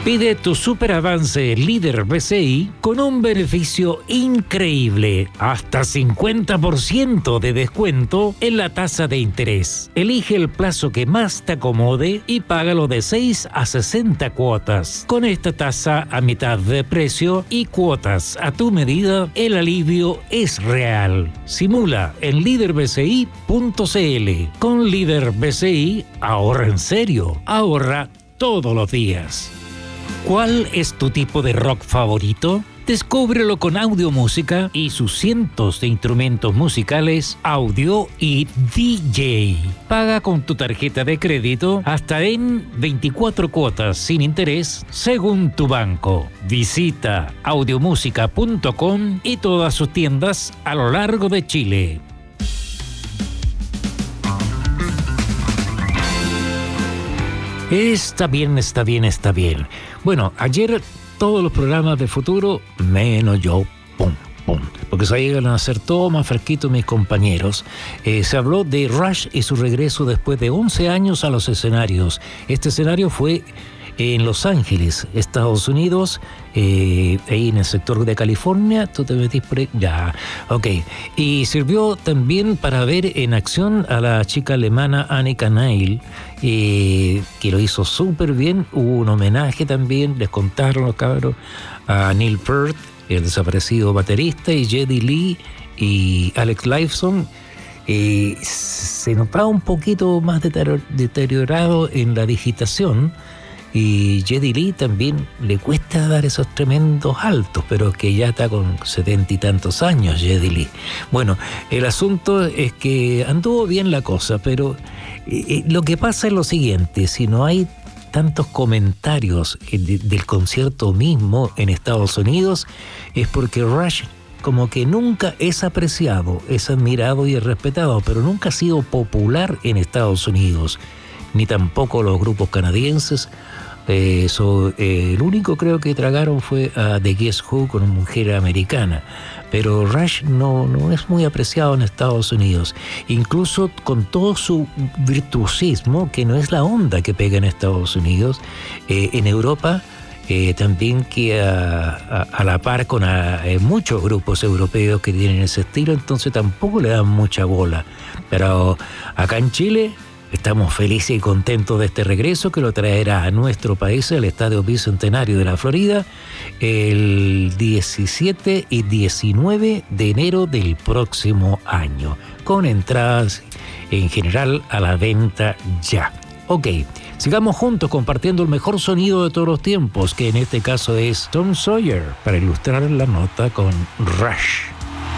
Pide tu super avance líder BCI con un beneficio increíble, hasta 50% de descuento en la tasa de interés. Elige el plazo que más te acomode y págalo de 6 a 60 cuotas. Con esta tasa a mitad de precio y cuotas a tu medida, el alivio es real. Simula en liderbci.cl. Con Líder BCI, ahorra en serio, ahorra todos los días. ¿Cuál es tu tipo de rock favorito? Descúbrelo con Audiomúsica y sus cientos de instrumentos musicales, audio y DJ. Paga con tu tarjeta de crédito hasta en 24 cuotas sin interés según tu banco. Visita audiomúsica.com y todas sus tiendas a lo largo de Chile. Está bien. Bueno, ayer todos los programas de Futuro, menos yo, porque se llegan a hacer todo más fresquito mis compañeros. Se habló de Rush y su regreso después de 11 años a los escenarios. Este escenario fue en Los Ángeles, Estados Unidos, ahí en el sector de California. ¿Tú te metís por ahí? Ya, ok. Y sirvió también para ver en acción a la chica alemana Annika Neil, que lo hizo súper bien. Hubo un homenaje también, les contaron los cabros, a Neil Peart, el desaparecido baterista, y Geddy Lee y Alex Lifeson. Se notaba un poquito más deteriorado en la digitación. Y Geddy Lee también le cuesta dar esos tremendos altos, pero que ya está con 70 y tantos años Geddy Lee. Bueno, el asunto es que anduvo bien la cosa, pero lo que pasa es lo siguiente: si no hay tantos comentarios del concierto mismo en Estados Unidos, es porque Rush como que nunca es apreciado, es admirado y es respetado, pero nunca ha sido popular en Estados Unidos, ni tampoco los grupos canadienses. El único creo que tragaron fue a The Guess Who con una mujer americana, pero Rush no es muy apreciado en Estados Unidos, incluso con todo su virtuosismo, que no es la onda que pega en Estados Unidos. En Europa también queda a la par con muchos grupos europeos que tienen ese estilo, entonces tampoco le dan mucha bola. Pero acá en Chile estamos felices y contentos de este regreso, que lo traerá a nuestro país, al Estadio Bicentenario de la Florida, el 17 y 19 de enero del próximo año, con entradas en general a la venta ya. Ok, sigamos juntos compartiendo el mejor sonido de todos los tiempos, que en este caso es Tom Sawyer, para ilustrar la nota con Rush.